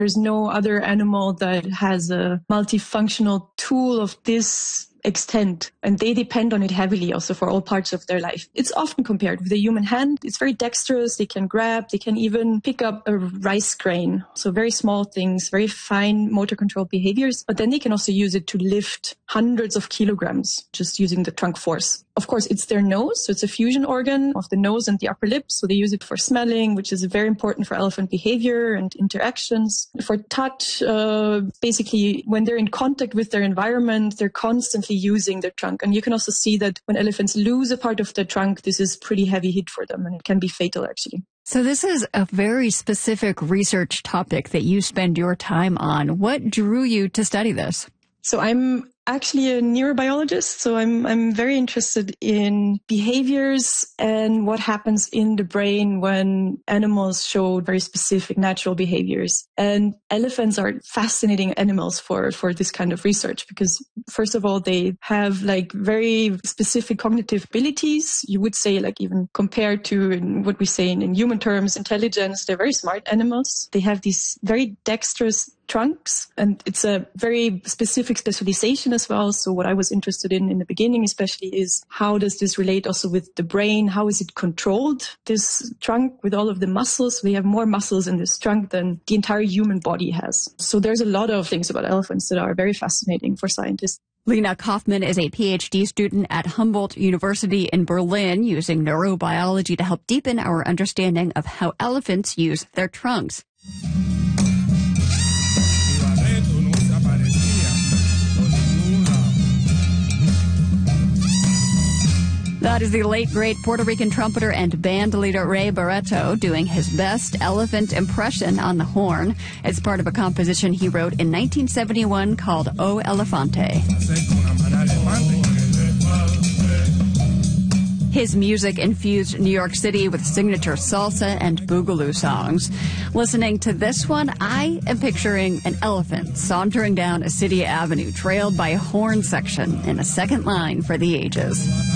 There's no other animal that has a multifunctional tool of this extent, and they depend on it heavily also for all parts of their life. It's often compared with the human hand. It's very dexterous. They can grab, they can even pick up a rice grain. So very small things, very fine motor control behaviors, but then they can also use it to lift hundreds of kilograms just using the trunk force. Of course, it's their nose, so it's a fusion organ of the nose and the upper lip. So they use it for smelling, which is very important for elephant behavior and interactions. For touch, basically, when they're in contact with their environment, they're constantly using their trunk. And you can also see that when elephants lose a part of the trunk, this is pretty heavy hit for them, and it can be fatal, actually. So this is a very specific research topic that you spend your time on. What drew you to study this? So I'm actually a neurobiologist, so I'm very interested in behaviors and what happens in the brain when animals show very specific natural behaviors. And elephants are fascinating animals for this kind of research because, first of all, they have like very specific cognitive abilities. You would say, like, even compared to what we say in human terms, intelligence, they're very smart animals. They have these very dexterous trunks, and it's a very specific specialization as well. So what I was interested in the beginning especially is how does this relate also with the brain? How is it controlled, this trunk, with all of the muscles? We have more muscles in this trunk than the entire human body has. So there's a lot of things about elephants that are very fascinating for scientists. Lena Kaufman is a PhD student at Humboldt University in Berlin, using neurobiology to help deepen our understanding of how elephants use their trunks. That is the late, great Puerto Rican trumpeter and band leader Ray Barretto doing his best elephant impression on the horn. It's part of a composition he wrote in 1971 called O Elefante. His music infused New York City with signature salsa and boogaloo songs. Listening to this one, I am picturing an elephant sauntering down a city avenue trailed by a horn section in a second line for the ages.